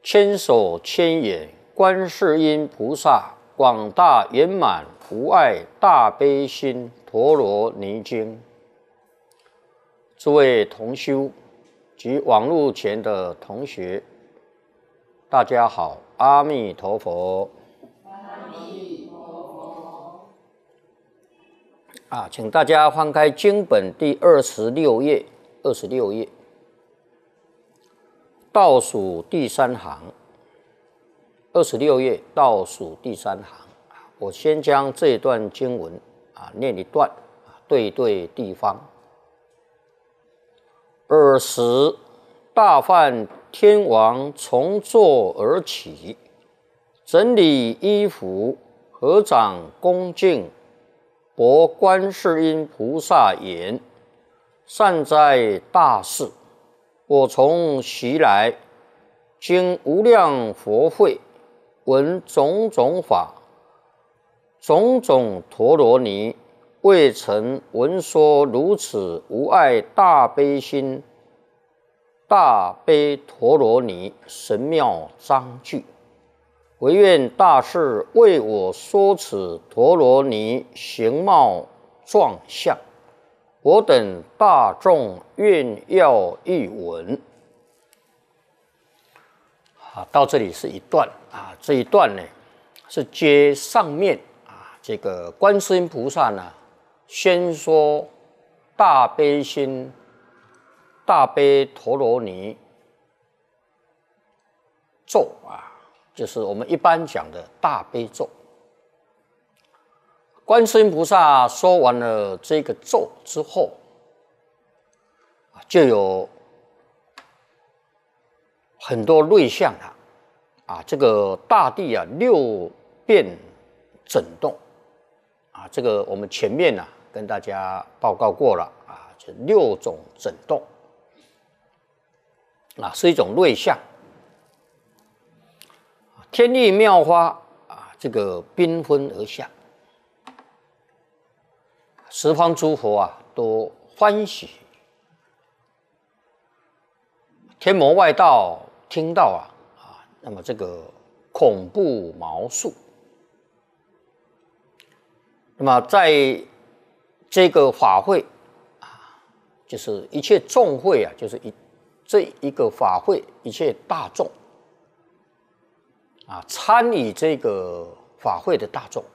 千手千眼观世音菩萨广大圆满无碍大悲心陀罗尼经。诸位同修及网络前的同学，大家好，阿弥陀佛。 阿弥陀佛。请大家翻开经本第26页，26页倒数第3行，26页倒数第3行。我先将这一段经文念一段，对地方。尔时，大梵天王从座而起，整理衣服，合掌恭敬，薄观世音菩萨言：善哉大士！我从昔来经无量佛会，闻种种法，种种陀罗尼，未曾闻说如此无碍大悲心大悲陀罗尼神妙章句，唯愿大士为我说此陀罗尼形貌状相，我等大众愿要一闻。到这里是一段这一段呢是接上面这个观世音菩萨呢先说大悲心大悲陀罗尼咒就是我们一般讲的大悲咒。观世音菩萨说完了这个咒之后，就有很多瑞相这个大地六变震动这个我们前面跟大家报告过了就6种震动是一种瑞相。天地妙花这个缤纷而下，十方诸佛都欢喜，天魔外道听到那么这个恐怖毛肃。那么在这个法会就是一切众会就是这一个法会一切大众参与这个法会的大众